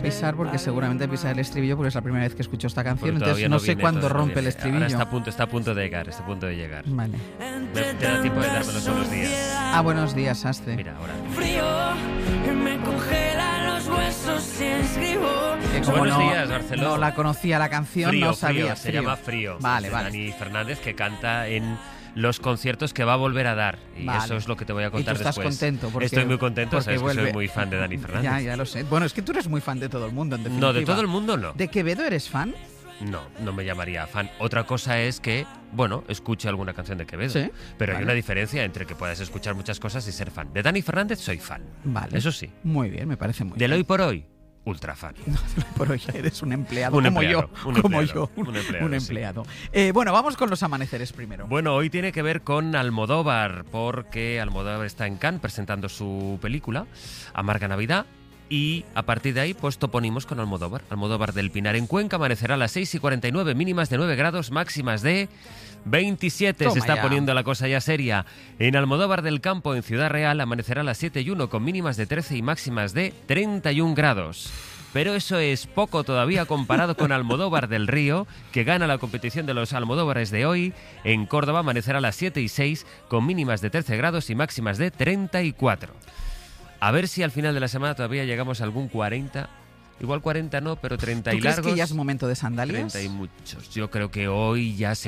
pisar porque seguramente pisa el estribillo porque es la primera vez que escucho esta canción, Porque entonces todavía no no sé viene, cuándo todavía no rompe el viene. estribillo. Ahora está a punto de llegar, Vale. Te da tiempo de dármelo solo los días. Buenos días, Astre. Mira, ahora. Frío, y me congelan los huesos si escribo. Que como Buenos no, días, Barcelona. no la conocía la canción, Frío, no sabía. se llama Frío. Vale, Es de vale. Dani Fernández, que canta en los conciertos que va a volver a dar. Y Vale. eso es lo que te voy a contar ¿Y tú estás después. contento? Porque, Estoy muy contento, porque sabes que vuelve. soy muy fan de Dani Fernández. Ya lo sé. Bueno, es que tú eres muy fan de todo el mundo, en definitiva. No, de todo el mundo no. ¿De Quevedo eres fan? No me llamaría fan. Otra cosa es que, bueno, escuche alguna canción de Quevedo. Sí, Pero hay vale. una diferencia entre que puedas escuchar muchas cosas y ser fan. De Dani Fernández soy fan. Vale. Eso sí. Muy bien, me parece muy Del bien. hoy por hoy, ultra fan. Por hoy eres un empleado, Un como empleado, yo. un Como empleado, yo. un empleado, sí. empleado. Bueno, vamos con los amaneceres primero. Bueno, hoy tiene que ver con Almodóvar, porque Almodóvar está en Cannes presentando su película, Amarga Navidad, y a partir de ahí, pues toponimos con Almodóvar. Almodóvar del Pinar en Cuenca amanecerá a las 6:49, mínimas de 9 grados, máximas de 27. Toma Se está ya. poniendo la cosa ya seria. En Almodóvar del Campo, en Ciudad Real, amanecerá a las 7:01, con mínimas de 13 y máximas de 31 grados. Pero eso es poco todavía comparado con Almodóvar del Río, que gana la competición de los Almodóvares de hoy. En Córdoba amanecerá a las 7:06, con mínimas de 13 grados y máximas de 34. A ver si al final de la semana todavía llegamos a algún 40. Igual 40 no, pero 30 ¿Tú y crees largos. que ya es momento de sandalias? 30 y muchos. Yo creo que hoy ya se